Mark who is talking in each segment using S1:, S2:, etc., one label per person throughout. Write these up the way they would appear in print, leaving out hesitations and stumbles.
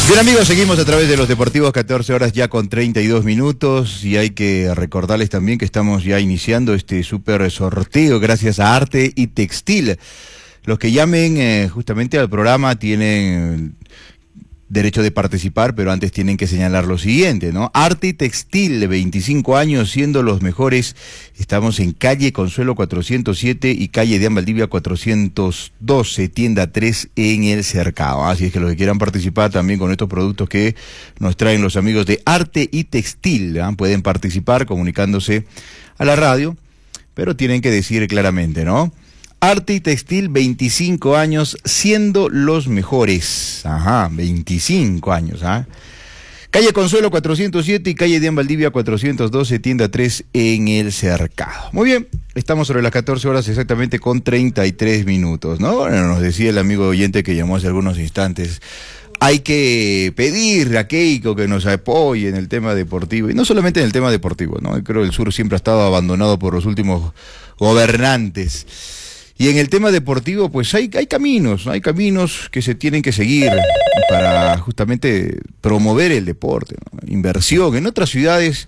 S1: Bien amigos, seguimos a través de los Deportivos, 14 horas ya con 32 minutos, y hay que recordarles también que estamos ya iniciando este súper sorteo gracias a Arte y Textil. Los que llamen justamente al programa tienen derecho de participar, pero antes tienen que señalar lo siguiente, ¿no? Arte y Textil, 25 años siendo los mejores. Estamos en calle Consuelo 407 y calle de Valdivia 412, tienda 3 en el Cercado. Así es que los que quieran participar también con estos productos que nos traen los amigos de Arte y Textil, pueden participar comunicándose a la radio, pero tienen que decir claramente, ¿no? Arte y Textil, 25 años siendo los mejores. Ajá, 25 años, ¿ah? Calle Consuelo 407 y calle de Valdivia 412, tienda 3 en el Cercado. Muy bien, estamos sobre las 14 horas exactamente con 33 minutos, ¿no? Bueno, nos decía el amigo oyente que llamó hace algunos instantes, hay que pedir a Keiko que nos apoye en el tema deportivo, y no solamente en el tema deportivo, ¿no? Creo que el sur siempre ha estado abandonado por los últimos gobernantes. Y en el tema deportivo, pues hay caminos que se tienen que seguir para justamente promover el deporte, ¿no? Inversión en otras ciudades,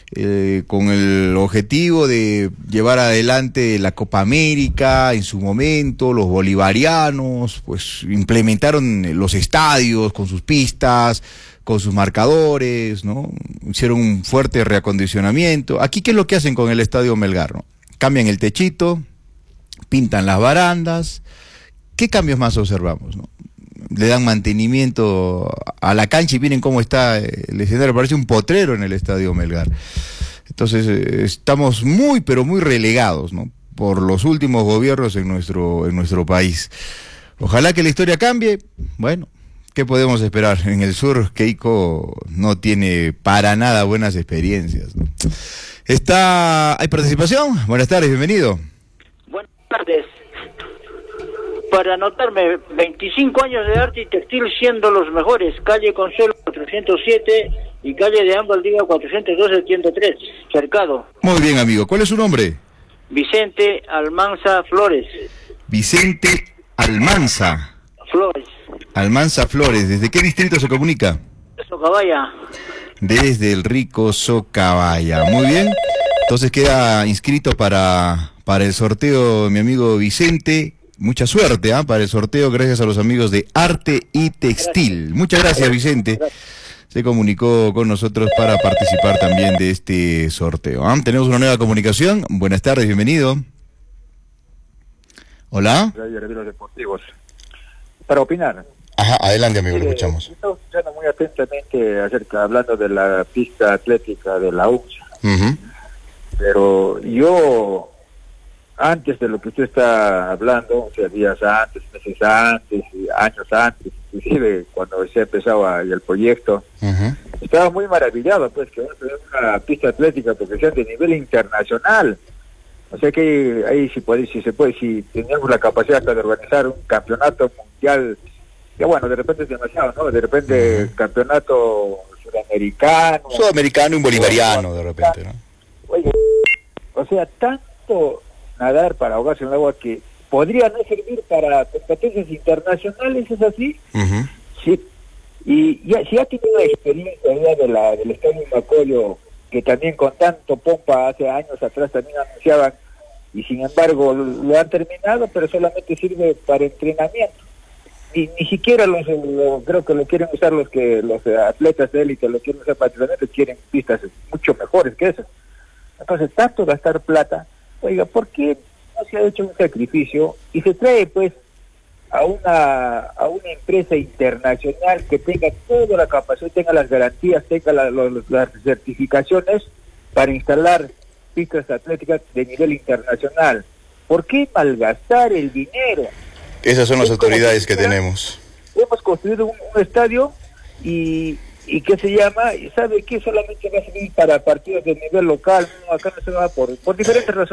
S1: con el objetivo de llevar adelante la Copa América en su momento. Los bolivarianos pues implementaron los estadios con sus pistas, con sus marcadores, ¿no? Hicieron un fuerte reacondicionamiento. Aquí, ¿qué es lo que hacen con el Estadio Melgar, no? Cambian el techito, pintan las barandas. ¿Qué cambios más observamos, no? Le dan mantenimiento a la cancha y miren cómo está el escenario, parece un potrero en el Estadio Melgar. Entonces estamos muy, pero muy relegados, ¿no? Por los últimos gobiernos en nuestro país. Ojalá que la historia cambie. Bueno, ¿qué podemos esperar? En el sur, Keiko no tiene para nada buenas experiencias, ¿no? ¿Hay participación? Buenas tardes, bienvenido.
S2: Buenas tardes. Para anotarme, 25 años de Arte y Textil siendo los mejores, calle Consuelo 407 y calle de Valdivia 412, tienda 3, Cercado.
S1: Muy bien, amigo. ¿Cuál es su nombre?
S2: Vicente Almanza Flores.
S1: Vicente Almanza.
S2: Flores.
S1: Almanza Flores. ¿Desde qué distrito se comunica?
S2: Socabaya.
S1: Desde el rico Socabaya. Muy bien. Entonces queda inscrito para el sorteo, mi amigo Vicente. Mucha suerte, para el sorteo, gracias a los amigos de Arte y Textil. Muchas gracias, Vicente. Se comunicó con nosotros para participar también de este sorteo. Tenemos una nueva comunicación. Buenas tardes, bienvenido. Hola.
S3: Los deportivos. Para opinar.
S1: Ajá, adelante, amigo, lo escuchamos.
S3: Estoy escuchando muy atentamente hablando de la pista atlética de la UNSA. Pero yo, antes de lo que usted está hablando, o sea, días antes, meses antes, años antes, inclusive cuando se empezaba el proyecto, estaba muy maravillado, pues, que una pista atlética, porque sea de nivel internacional. O sea que ahí si teníamos la capacidad hasta de organizar un campeonato mundial, que bueno, de repente es demasiado, ¿no? De repente campeonato sudamericano
S1: y bolivariano, de repente, ¿no?
S3: Oye, o sea, tanto nadar para ahogarse en el agua que podría no servir para competencias internacionales, ¿es así? Sí. Y ya, si ya tiene una experiencia ya del Estadio Macoyo, que también con tanto pompa hace años atrás también anunciaban, y sin embargo lo han terminado, pero solamente sirve para entrenamiento. Ni siquiera creo que lo quieren usar los atletas de élite, lo quieren usar para entrenamiento, quieren pistas mucho mejores que esas. Entonces, tanto gastar plata, oiga, ¿por qué no se ha hecho un sacrificio y se trae pues a una empresa internacional que tenga toda la capacidad, tenga las garantías, tenga las certificaciones para instalar pistas atléticas de nivel internacional? ¿Por qué malgastar el dinero?
S1: Esas son las autoridades que tenemos.
S3: Hemos construido un estadio y ¿qué se llama? ¿Sabe qué? Solamente va a servir para partidos de nivel local. No, acá no se va por diferentes razones.